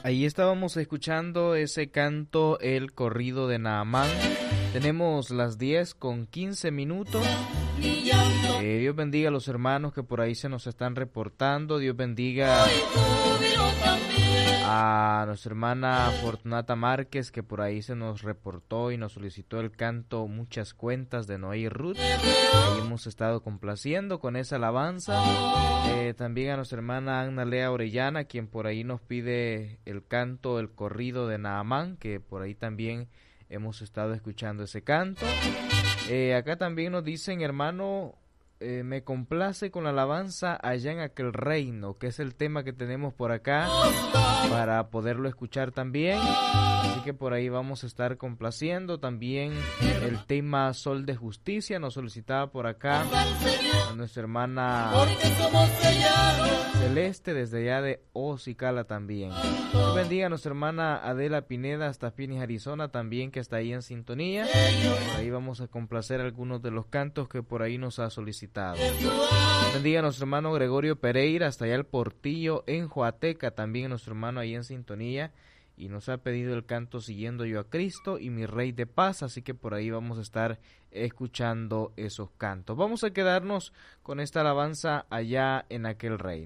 Ahí estábamos escuchando ese canto, el corrido de Naamán. Tenemos las 10:15. Dios bendiga a los hermanos que por ahí se nos están reportando. Dios bendiga a nuestra hermana Fortunata Márquez, que por ahí se nos reportó y nos solicitó el canto Muchas Cuentas de Noé y Ruth. Ahí hemos estado complaciendo con esa alabanza. También a nuestra hermana Ana Lea Orellana, quien por ahí nos pide el canto, el corrido de Naamán, que por ahí también hemos estado escuchando ese canto. Acá también nos dicen, hermano, me complace con la alabanza Allá en aquel reino, que es el tema que tenemos por acá para poderlo escuchar también. Así que por ahí vamos a estar complaciendo. También el tema Sol de Justicia nos solicitaba por acá a nuestra hermana Celeste desde allá de Ocicala también. Dios bendiga a nuestra hermana Adela Pineda hasta Phoenix, Arizona también, que está ahí en sintonía. Por ahí vamos a complacer algunos de los cantos que por ahí nos ha solicitado. Dios bendiga a nuestro hermano Gregorio Pereira hasta allá el Portillo en Joateca, también nuestro hermano ahí en sintonía, y nos ha pedido el canto Siguiendo yo a Cristo y Mi Rey de Paz, así que por ahí vamos a estar escuchando esos cantos. Vamos a quedarnos con esta alabanza Allá en aquel reino.